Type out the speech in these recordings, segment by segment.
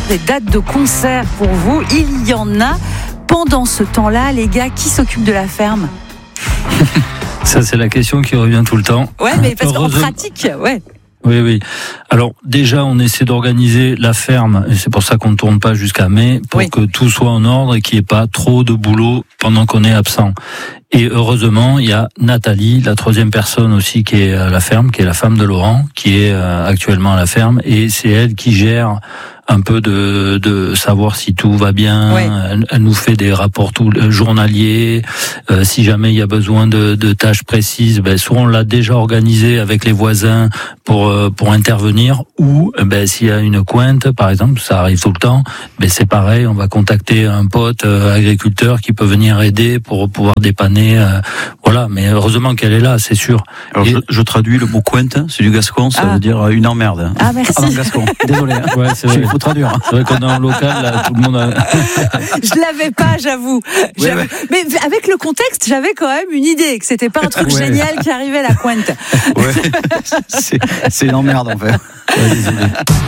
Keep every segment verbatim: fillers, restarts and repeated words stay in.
des dates de concert pour vous. Il y en a. Pendant ce temps-là, les gars, qui s'occupe de la ferme ? Ça, c'est la question qui revient tout le temps. Ouais, mais parce qu'en pratique, ouais. Oui, oui. Alors déjà, on essaie d'organiser la ferme, et c'est pour ça qu'on ne tourne pas jusqu'à mai, pour oui. que tout soit en ordre et qu'il n'y ait pas trop de boulot pendant qu'on est absent. Et heureusement, il y a Nathalie, la troisième personne aussi qui est à la ferme, qui est la femme de Laurent, qui est actuellement à la ferme, et c'est elle qui gère un peu de, de savoir si tout va bien. Ouais. Elle, elle nous fait des rapports tout, journaliers. Euh, si jamais il y a besoin de, de tâches précises, ben soit on l'a déjà organisé avec les voisins pour pour intervenir, ou ben s'il y a une cointe, par exemple, ça arrive tout le temps. Ben c'est pareil, on va contacter un pote euh, agriculteur qui peut venir aider pour pouvoir dépanner. Euh, voilà, mais heureusement qu'elle est là, c'est sûr. Alors Et, je, je traduis le mot cointe, c'est du gascon, ça ah. veut dire une emmerde. Ah merci. Ah non, gascon. Désolé. Hein. Ouais, c'est vrai. Faut traduire. C'est vrai qu'on est en local, là, tout le monde a... Je l'avais pas, j'avoue. Ouais, ouais. Mais avec le contexte, j'avais quand même une idée, que c'était pas un truc ouais. génial qui arrivait à la pointe. Ouais. C'est, c'est une emmerde, en fait. Ouais, désolé.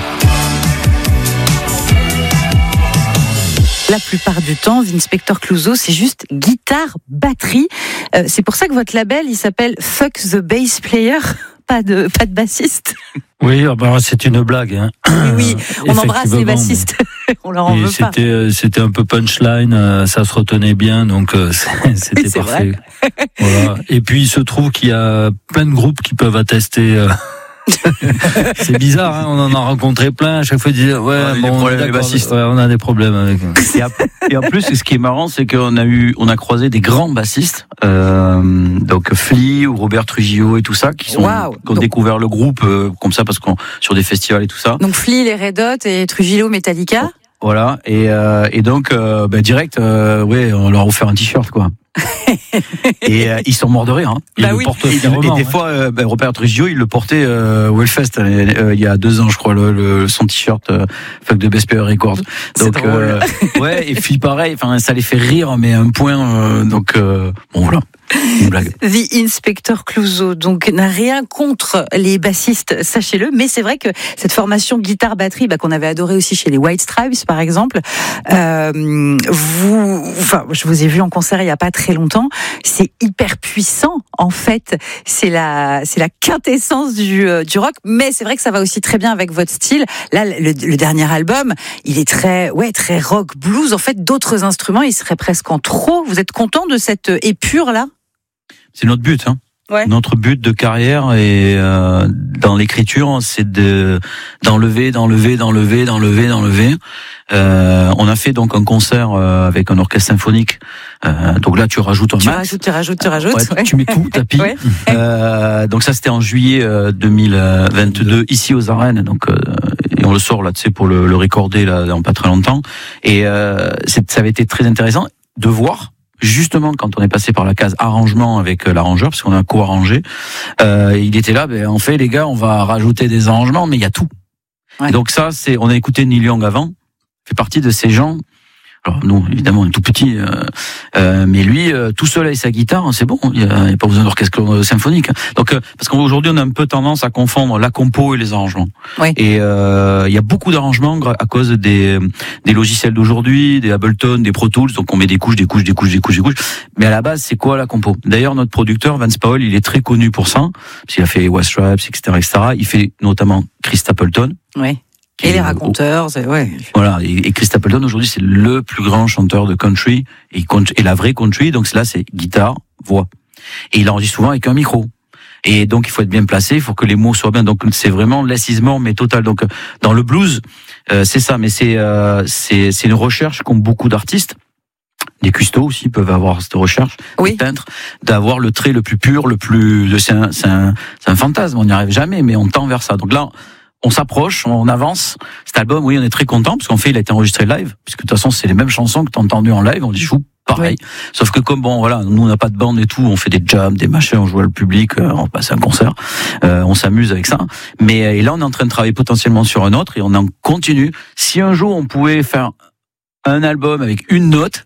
La plupart du temps, Inspector Clouseau, c'est juste guitare, batterie. Euh, c'est pour ça que votre label, il s'appelle Fuck the Bass Player. Pas de, pas de bassiste. Oui, bah c'est une blague. Hein. Oui, oui, on embrasse les bassistes. On leur en veut pas. C'était, c'était un peu punchline, ça se retenait bien, donc c'était oui, c'est parfait. Voilà. Et puis il se trouve qu'il y a plein de groupes qui peuvent attester. C'est bizarre, hein, on en a rencontré plein. À chaque fois, ils disaient ouais, ouais bon, on, les bassistes. Ouais, on a des problèmes avec. Et, à, et en plus, ce qui est marrant, c'est qu'on a eu, on a croisé des grands bassistes, euh, donc Flea ou Robert Trujillo et tout ça, qui sont, wow. qui ont donc, découvert le groupe euh, comme ça parce qu'on sur des festivals et tout ça. Donc Flea, les Red Hot et Trujillo, Metallica. Voilà, et euh, et donc euh, bah, direct, euh, ouais, on leur a offert un t-shirt quoi. Et euh, ils sont morts de rire. Hein. Ils bah le oui. portent, et, et des fois, euh, bah, Robert Trujillo, il le portait euh, au Hellfest euh, il y a deux ans, je crois, le, le son t-shirt euh, Fuck the Bass Player Records. Donc euh, ouais, et puis pareil, enfin ça les fait rire, mais à un point. Euh, donc euh, bon voilà. Une blague. The Inspector Clouseau, donc, n'a rien contre les bassistes, sachez-le, mais c'est vrai que cette formation guitare-batterie, bah, qu'on avait adoré aussi chez les White Stripes, par exemple, euh, vous, enfin, je vous ai vu en concert il y a pas très longtemps, c'est hyper puissant, en fait, c'est la, c'est la quintessence du, euh, du rock, mais c'est vrai que ça va aussi très bien avec votre style. Là, le, le dernier album, il est très, ouais, très rock, blues, en fait, d'autres instruments, il serait presque en trop. Vous êtes content de cette épure-là? C'est notre but, hein. Ouais. Notre but de carrière et euh, dans l'écriture, c'est de d'enlever, d'enlever, d'enlever, d'enlever, d'enlever. Euh, on a fait donc un concert euh, avec un orchestre symphonique. Euh, donc là, tu rajoutes un tu max. Rajoutes, tu rajoutes, tu rajoutes. Ouais, ouais. Tu mets tout, tapis. Ouais. Euh, donc ça, c'était en juillet euh, deux mille vingt-deux ici aux Arènes. Donc euh, et on le sort là, tu sais, pour le, le recorder là dans pas très longtemps. Et euh, c'est, ça avait été très intéressant de voir. Justement, quand on est passé par la case arrangement avec l'arrangeur, parce qu'on a co-arrangé, euh, il était là, ben, en fait, les gars, on va rajouter des arrangements, mais il y a tout. Ouais. Donc ça, c'est, on a écouté Neil Young avant, fait partie de ces gens. Alors nous, évidemment, on est tout petit, euh, euh, mais lui, euh, tout seul avec sa guitare, c'est bon. Il n'y a, a pas besoin d'orchestre symphonique. Donc, euh, parce qu'aujourd'hui, on a un peu tendance à confondre la compo et les arrangements. Oui. Et euh, il y a beaucoup d'arrangements à cause des des logiciels d'aujourd'hui, des Ableton, des Pro Tools. Donc, on met des couches, des couches, des couches, des couches, des couches. Mais à la base, c'est quoi la compo? D'ailleurs, notre producteur Vance Powell, il est très connu pour ça, parce qu'il a fait White Stripes, et cetera, et cetera. Il fait notamment Chris Stapleton. Oui. Et les raconteurs, c'est, ouais. Voilà. Et, et Chris Stapleton, aujourd'hui, c'est le plus grand chanteur de country. Et, et la vraie country, donc là, c'est guitare, voix. Et il enregistre souvent avec un micro. Et donc, il faut être bien placé, il faut que les mots soient bien. Donc, c'est vraiment less is more, mais total. Donc, dans le blues, euh, c'est ça. Mais c'est, euh, c'est, c'est une recherche qu'ont beaucoup d'artistes. Les custos aussi peuvent avoir cette recherche, oui. Les peintres, d'avoir le trait le plus pur, le plus, c'est un, c'est un, c'est un fantasme. On n'y arrive jamais, mais on tend vers ça. Donc là, on s'approche, on avance. Cet album, oui, on est très content parce qu'en fait, il a été enregistré live, puisque de toute façon, c'est les mêmes chansons que t'as entendues en live. On dit chou, pareil. Oui. Sauf que comme bon, voilà, nous on n'a pas de bande et tout, on fait des jams, des machins, on joue le public, euh, on passe un concert, euh, on s'amuse avec ça. Mais et là, on est en train de travailler potentiellement sur un autre et on en continue. Si un jour on pouvait faire un album avec une note,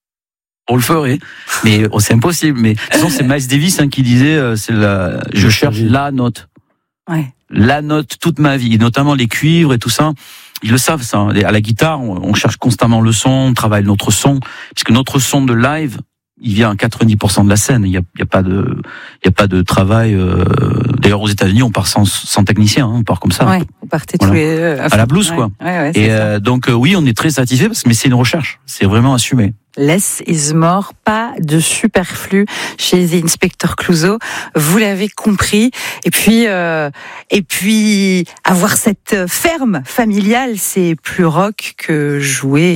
on le ferait, mais oh, c'est impossible. Mais de toute façon, c'est Miles Davis hein, qui disait, euh, c'est la, je cherche la note. Ouais. La note toute ma vie, et notamment les cuivres et tout ça. ils le savent ça. À la guitare, on cherche constamment le son, on travaille notre son, puisque notre son de live, il vient à quatre-vingt-dix pour cent de la scène. Il y a, il y a pas de, il y a pas de travail. Euh... D'ailleurs, aux États-Unis, on part sans, sans technicien, hein, on part comme ça. Ouais, vous partez voilà. tous les deux à, à la blues, ouais. quoi. Ouais, ouais, Et euh, donc, euh, oui, on est très satisfait, parce que mais c'est une recherche. C'est vraiment assumé. Less is more, pas de superflu chez The Inspector Clouseau. Vous l'avez compris. Et puis, euh, et puis, avoir cette ferme familiale, c'est plus rock que jouer